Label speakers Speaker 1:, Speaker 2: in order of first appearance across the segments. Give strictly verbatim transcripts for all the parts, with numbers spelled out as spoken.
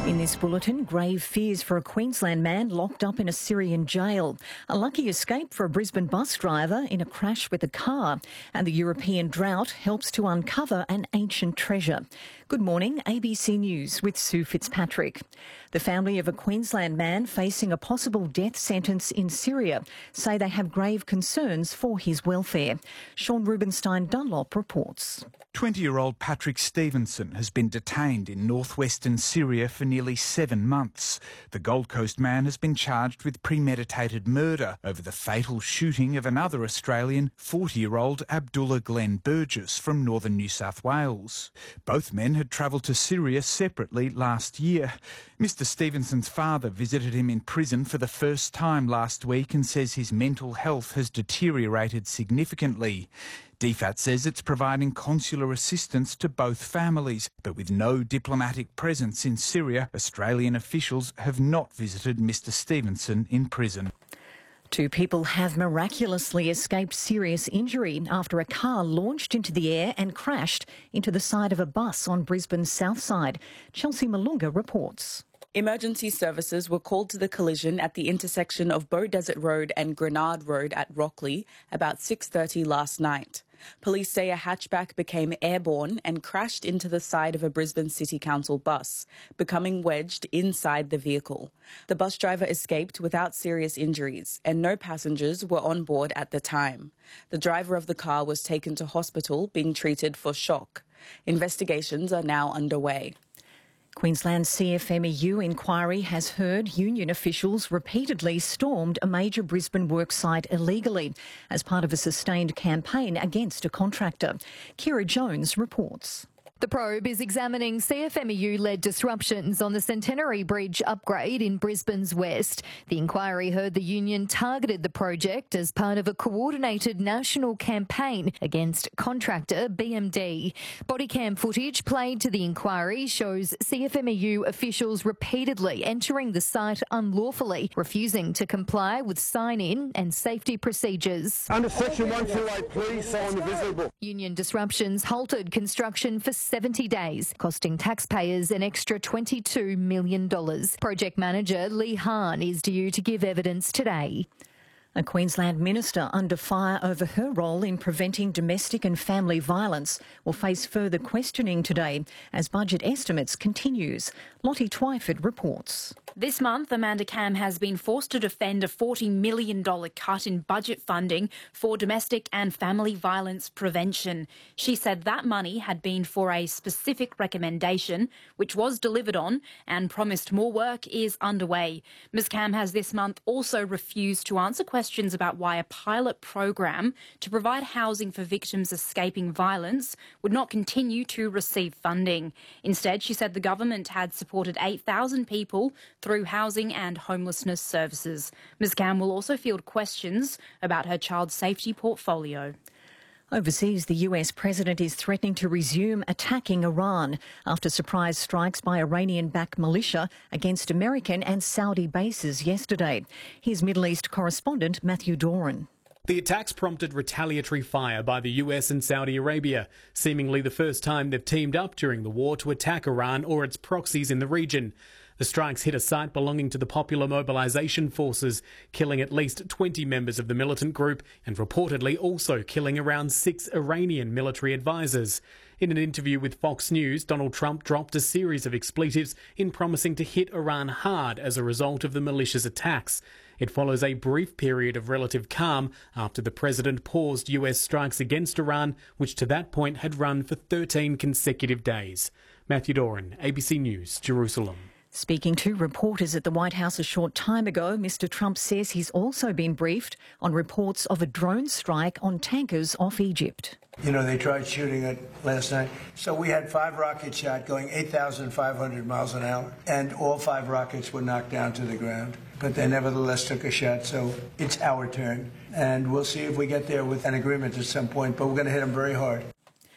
Speaker 1: In this bulletin, grave fears for a Queensland man locked up in a Syrian jail. A lucky escape for a Brisbane bus driver in a crash with a car. And the European drought helps to uncover an ancient treasure. Good morning, A B C News with Sue Fitzpatrick. The family of a Queensland man facing a possible death sentence in Syria say they have grave concerns for his welfare. Sean Rubenstein Dunlop reports.
Speaker 2: twenty-year-old Patrick Stevenson has been detained in northwestern Syria for nearly seven months. The Gold Coast man has been charged with premeditated murder over the fatal shooting of another Australian, forty-year-old Abdullah Glenn Burgess from northern New South Wales. Both men had travelled to Syria separately last year. Mister Stevenson's father visited him in prison for the first time last week and says his mental health has deteriorated significantly. D F A T says it's providing consular assistance to both families, but with no diplomatic presence in Syria, Australian officials have not visited Mister Stevenson in prison.
Speaker 1: Two people have miraculously escaped serious injury after a car launched into the air and crashed into the side of a bus on Brisbane's south side. Chelsea Malunga reports.
Speaker 3: Emergency services were called to the collision at the intersection of Beaudesert Road and Grenard Road at Rockley about six thirty last night. Police say a hatchback became airborne and crashed into the side of a Brisbane City Council bus, becoming wedged inside the vehicle. The bus driver escaped without serious injuries and no passengers were on board at the time. The driver of the car was taken to hospital being treated for shock. Investigations are now underway.
Speaker 1: Queensland's C F M E U inquiry has heard union officials repeatedly stormed a major Brisbane worksite illegally as part of a sustained campaign against a contractor. Kira Jones reports.
Speaker 4: The probe is examining C F M E U-led disruptions on the Centenary Bridge upgrade in Brisbane's west. The inquiry heard the union targeted the project as part of a coordinated national campaign against contractor B M D. Bodycam footage played to the inquiry shows C F M E U officials repeatedly entering the site unlawfully, refusing to comply with sign-in and safety procedures.
Speaker 5: Under section one twenty-eight, please sign the visible.
Speaker 4: Union disruptions halted construction for seventy days, costing taxpayers an extra twenty-two million dollars. Project manager Lee Hahn is due to give evidence today.
Speaker 1: A Queensland minister under fire over her role in preventing domestic and family violence will face further questioning today as budget estimates continues. Lottie Twyford reports.
Speaker 6: This month, Amanda Cam has been forced to defend a forty million dollars cut in budget funding for domestic and family violence prevention. She said that money had been for a specific recommendation, which was delivered on, and promised more work is underway. Miz Cam has this month also refused to answer questions about why a pilot program to provide housing for victims escaping violence would not continue to receive funding. Instead, she said the government had supported eight thousand people through housing and homelessness services. Miz Cam will also field questions about her child safety portfolio.
Speaker 1: Overseas, the U S president is threatening to resume attacking Iran after surprise strikes by Iranian-backed militia against American and Saudi bases yesterday. Here's Middle East correspondent Matthew Doran.
Speaker 7: The attacks prompted retaliatory fire by the U S and Saudi Arabia, seemingly the first time they've teamed up during the war to attack Iran or its proxies in the region. The strikes hit a site belonging to the Popular Mobilisation Forces, killing at least twenty members of the militant group and reportedly also killing around six Iranian military advisors. In an interview with Fox News, Donald Trump dropped a series of expletives in promising to hit Iran hard as a result of the militia's attacks. It follows a brief period of relative calm after the president paused U S strikes against Iran, which to that point had run for thirteen consecutive days. Matthew Doran, A B C News, Jerusalem.
Speaker 1: Speaking to reporters at the White House a short time ago, Mister Trump says he's also been briefed on reports of a drone strike on tankers off Egypt.
Speaker 8: You know, they tried shooting it last night. So we had five rockets shot going eight thousand five hundred miles an hour, and all five rockets were knocked down to the ground. But they nevertheless took a shot, so it's our turn. And we'll see if we get there with an agreement at some point, but we're going to hit them very hard.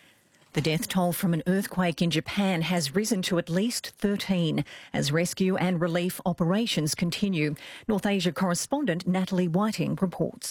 Speaker 1: The death toll from an earthquake in Japan has risen to at least thirteen as rescue and relief operations continue. North Asia correspondent Natalie Whiting reports.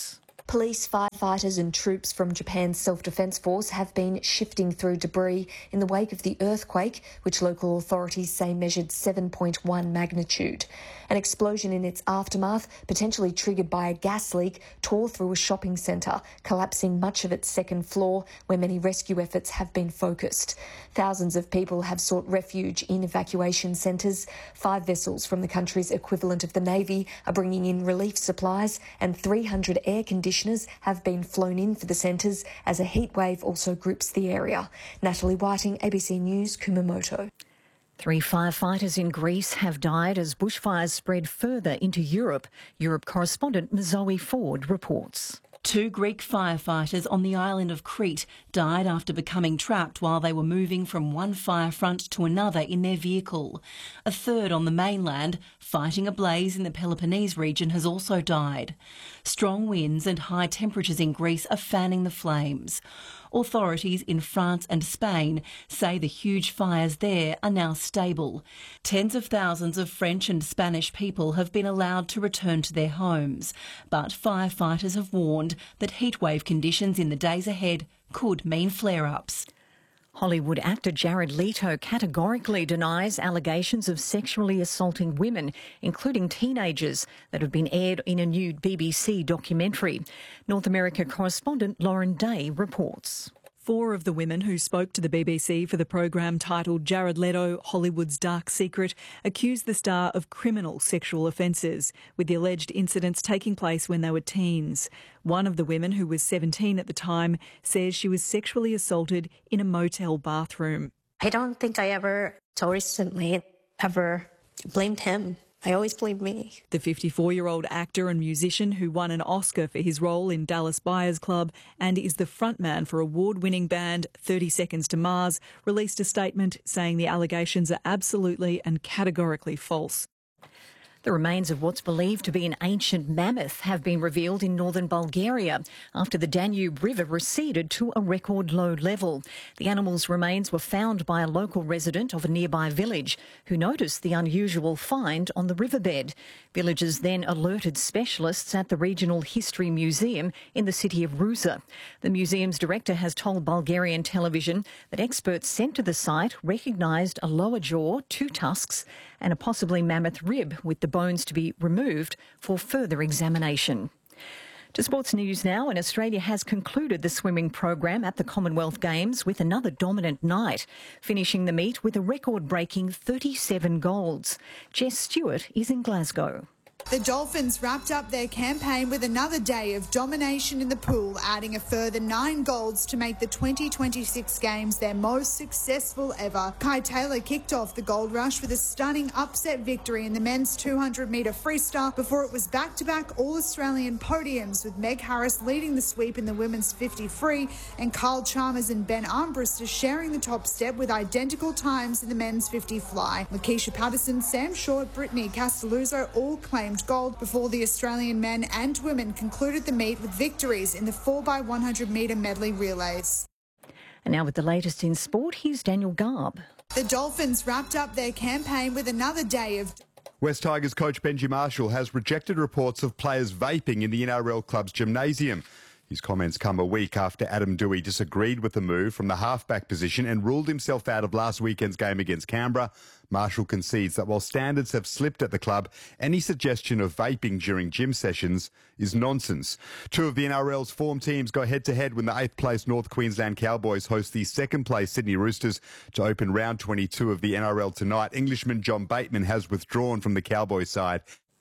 Speaker 9: Police, firefighters and troops from Japan's Self-Defence Force have been shifting through debris in the wake of the earthquake, which local authorities say measured seven point one magnitude. An explosion in its aftermath, potentially triggered by a gas leak, tore through a shopping centre, collapsing much of its second floor, where many rescue efforts have been focused. Thousands of people have sought refuge in evacuation centres. Five vessels from the country's equivalent of the Navy are bringing in relief supplies, and three hundred air conditioners have been flown in for the centres as a heatwave also grips the area. Natalie Whiting, A B C News, Kumamoto.
Speaker 1: Three firefighters in Greece have died as bushfires spread further into Europe. Europe correspondent Zoe Ford reports.
Speaker 10: Two Greek firefighters on the island of Crete died after becoming trapped while they were moving from one fire front to another in their vehicle. A third on the mainland, fighting a blaze in the Peloponnese region, has also died. Strong winds and high temperatures in Greece are fanning the flames. Authorities in France and Spain say the huge fires there are now stable. Tens of thousands of French and Spanish people have been allowed to return to their homes, but firefighters have warned that heatwave conditions in the days ahead could mean flare-ups.
Speaker 1: Hollywood actor Jared Leto categorically denies allegations of sexually assaulting women, including teenagers, that have been aired in a new B B C documentary. North America correspondent Lauren Day reports.
Speaker 11: Four of the women who spoke to the B B C for the program titled Jared Leto, Hollywood's Dark Secret, accused the star of criminal sexual offences, with the alleged incidents taking place when they were teens. One of the women, who was seventeen at the time, says she was sexually assaulted in a motel bathroom.
Speaker 12: I don't think I ever, till recently, ever blamed him. I always blamed me.
Speaker 11: The fifty-four-year-old actor and musician, who won an Oscar for his role in Dallas Buyers Club and is the frontman for award-winning band thirty seconds to Mars, released a statement saying the allegations are absolutely and categorically false.
Speaker 1: The remains of what's believed to be an ancient mammoth have been revealed in northern Bulgaria after the Danube River receded to a record low level. The animal's remains were found by a local resident of a nearby village who noticed the unusual find on the riverbed. Villagers then alerted specialists at the Regional History Museum in the city of Ruza. The museum's director has told Bulgarian television that experts sent to the site recognised a lower jaw, two tusks and a possibly mammoth rib, with the bones to be removed for further examination. To sports news now, and Australia has concluded the swimming program at the Commonwealth Games with another dominant night, finishing the meet with a record-breaking thirty-seven golds. Jess Stewart is in Glasgow.
Speaker 13: The Dolphins wrapped up their campaign with another day of domination in the pool, adding a further nine golds to make the twenty twenty-six Games their most successful ever. Kai Taylor kicked off the gold rush with a stunning upset victory in the men's two hundred metre freestyle before it was back-to-back All-Australian podiums, with Meg Harris leading the sweep in the women's fifty free and Carl Chalmers and Ben Armbruster sharing the top step with identical times in the men's fifty fly. Lakeisha Patterson, Sam Short, Brittany Castelluzzo all claimed gold before the Australian men and women concluded the meet with victories in the four by one hundred metre medley relays.
Speaker 1: And now with the latest in sport, here's Daniel Garb.
Speaker 13: The Dolphins wrapped up their campaign with another day of...
Speaker 14: West Tigers coach Benji Marshall has rejected reports of players vaping in the N R L club's gymnasium. His comments come a week after Adam Doueihi disagreed with the move from the halfback position and ruled himself out of last weekend's game against Canberra. Marshall concedes that while standards have slipped at the club, any suggestion of vaping during gym sessions is nonsense. Two of the N R L's form teams go head-to-head when the eighth-place North Queensland Cowboys host the second-place Sydney Roosters to open round twenty-two of the N R L tonight. Englishman John Bateman has withdrawn from the Cowboys side.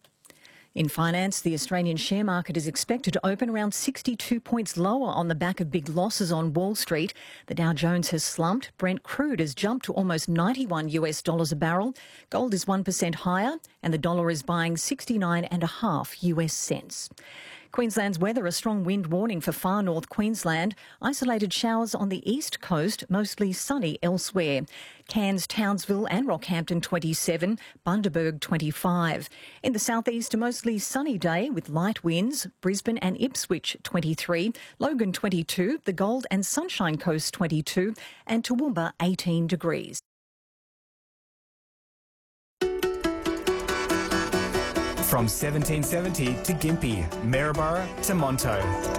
Speaker 1: In finance, the Australian share market is expected to open around sixty-two points lower on the back of big losses on Wall Street. The Dow Jones has slumped. Brent crude has jumped to almost ninety-one US dollars a barrel. Gold is one percent higher and the dollar is buying sixty-nine and a half US cents. Queensland's weather, a strong wind warning for far north Queensland. Isolated showers on the east coast, mostly sunny elsewhere. Cairns, Townsville and Rockhampton twenty-seven, Bundaberg twenty-five. In the southeast, a mostly sunny day with light winds. Brisbane and Ipswich twenty-three, Logan twenty-two, the Gold and Sunshine Coast twenty-two and Toowoomba eighteen degrees.
Speaker 15: From seventeen seventy to Gympie, Maryborough to Monto.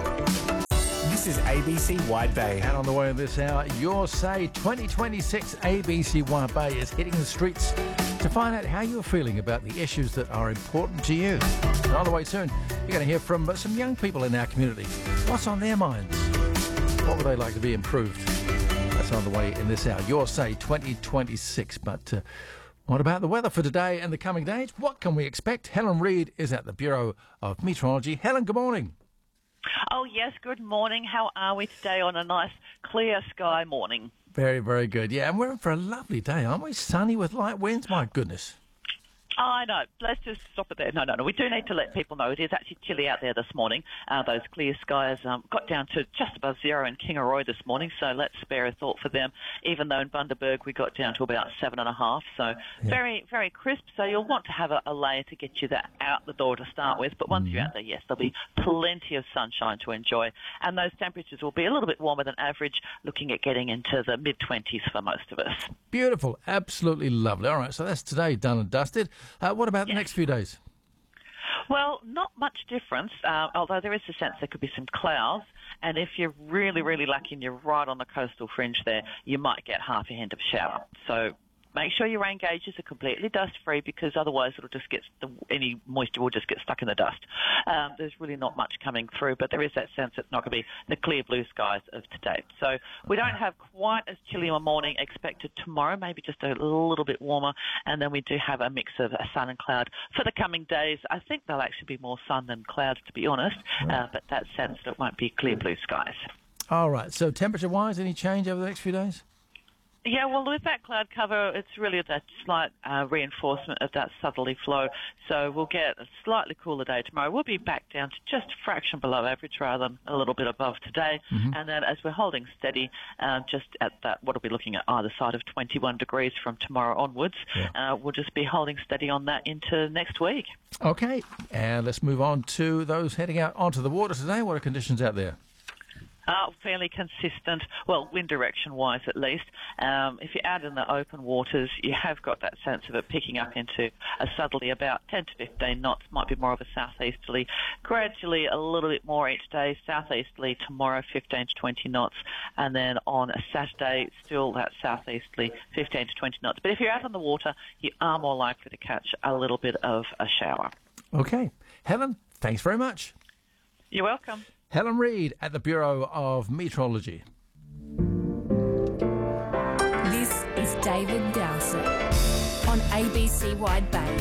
Speaker 15: This is A B C Wide Bay.
Speaker 16: And on the way this hour, Your Say twenty twenty-six A B C Wide Bay is hitting the streets to find out how you're feeling about the issues that are important to you. And on the way soon, you're going to hear from some young people in our community. What's on their minds? What would they like to be improved? That's on the way in this hour. Your Say twenty twenty-six. But uh, what about the weather for today and the coming days? What can we expect? Helen Reid is at the Bureau of Meteorology. Helen, good morning.
Speaker 17: Oh, yes, good morning. How are we today on a nice clear sky morning?
Speaker 16: Very, very good. Yeah, and we're in for a lovely day, aren't we? Sunny with light winds. My goodness.
Speaker 17: Oh, I know. Let's just stop it there. No, no, no. We do need to let people know it is actually chilly out there this morning. Uh, those clear skies um, got down to just above zero in Kingaroy this morning, so let's spare a thought for them, even though in Bundaberg we got down to about seven and a half. So yeah. very, very crisp. So you'll want to have a, a layer to get you that out the door to start with. But once mm-hmm. you're out there, yes, there'll be plenty of sunshine to enjoy. And those temperatures will be a little bit warmer than average, looking at getting into the mid-twenties for most of us.
Speaker 16: Beautiful. Absolutely lovely. All right, so that's today done and dusted. Uh, what about the
Speaker 17: yes.
Speaker 16: next few days?
Speaker 17: Well, not much difference, uh, although there is a sense there could be some clouds. And if you're really, really lucky and you're right on the coastal fringe there, you might get half a hint of shower. So make sure your rain gauges are completely dust-free, because otherwise it'll just get the, any moisture will just get stuck in the dust. Um, there's really not much coming through, but there is that sense it's not going to be the clear blue skies of today. So we don't have quite as chilly a morning expected tomorrow, maybe just a little bit warmer, and then we do have a mix of sun and cloud for the coming days. I think there'll actually be more sun than clouds, to be honest, uh, but that sense that it won't be clear blue skies.
Speaker 16: All right, so temperature-wise, any change over the next few days?
Speaker 17: Yeah, well, with that cloud cover, it's really that slight uh, reinforcement of that southerly flow. So we'll get a slightly cooler day tomorrow. We'll be back down to just a fraction below average rather than a little bit above today. Mm-hmm. And then as we're holding steady, uh, just at that, what are we looking at either side of twenty-one degrees from tomorrow onwards, yeah. uh, we'll just be holding steady on that into next week.
Speaker 16: Okay, and let's move on to those heading out onto the water today. What are conditions out there?
Speaker 17: Uh, fairly consistent, well, wind direction-wise at least. Um, if you're out in the open waters, you have got that sense of it picking up into a southerly about ten to fifteen knots, might be more of a southeasterly. Gradually a little bit more each day, southeasterly tomorrow, fifteen to twenty knots, and then on a Saturday, still that southeasterly, fifteen to twenty knots. But if you're out on the water, you are more likely to catch a little bit of a shower.
Speaker 16: Okay. Helen, thanks very much.
Speaker 17: You're welcome.
Speaker 16: Helen Reid at the Bureau of Meteorology.
Speaker 18: This is David Dowsett on A B C Wide Bay.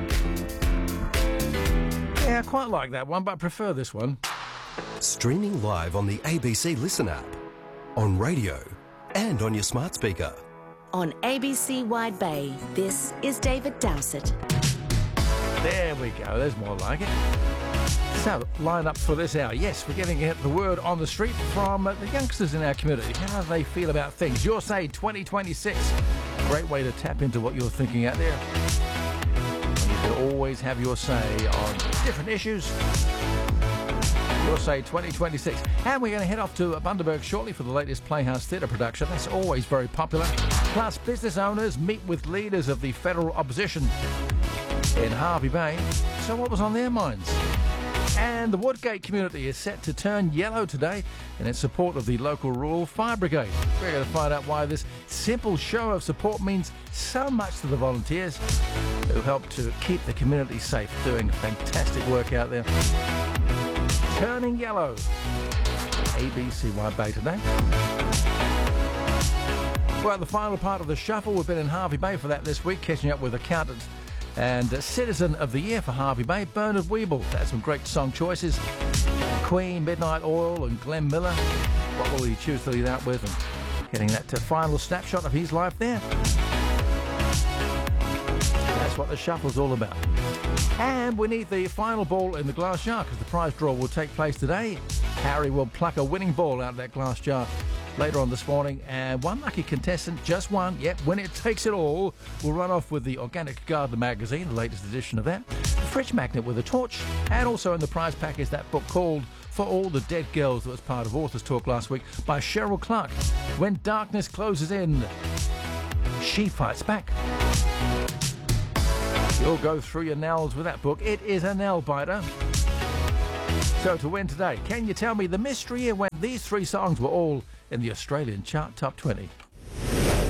Speaker 16: Yeah, I quite like that one, but I prefer this one.
Speaker 19: Streaming live on the A B C Listen app, on radio and on your smart speaker.
Speaker 18: On A B C Wide Bay, this is David Dowsett.
Speaker 16: There we go, there's more like it. So, line up for this hour. Yes, we're getting the word on the street from uh, the youngsters in our community. How do they feel about things? Your Say twenty twenty-six. Great way to tap into what you're thinking out there. You can always have your say on different issues. Your Say twenty twenty-six. And we're going to head off to Bundaberg shortly for the latest Playhouse Theatre production. That's always very popular. Plus, business owners meet with leaders of the federal opposition in Hervey Bay. So what was on their minds? And the Woodgate community is set to turn yellow today in its support of the local rural fire brigade. We're going to find out why this simple show of support means so much to the volunteers who help to keep the community safe, doing fantastic work out there. Turning yellow. A B C Wide Bay today. Well, the final part of the shuffle, we've been in Hervey Bay for that this week, catching up with accountant and uh, Citizen of the Year for Hervey Bay, Bernard Weeble. That's some great song choices. Queen, Midnight Oil and Glenn Miller. What will he choose to lead out with? And getting that uh, final snapshot of his life there. That's what the shuffle's all about. And we need the final ball in the glass jar because the prize draw will take place today. Harry will pluck a winning ball out of that glass jar later on this morning, and one lucky contestant, just one, yep, when it takes it all, will run off with the Organic Gardener magazine, the latest edition of that, a fridge magnet with a torch, and also in the prize pack is that book called For All the Dead Girls that was part of Authors Talk last week by Cheryl Clark. When darkness closes in, she fights back. You'll go through your nails with that book. It is a nail biter. So to win today, can you tell me the mystery when these three songs were all in the Australian chart top twenty?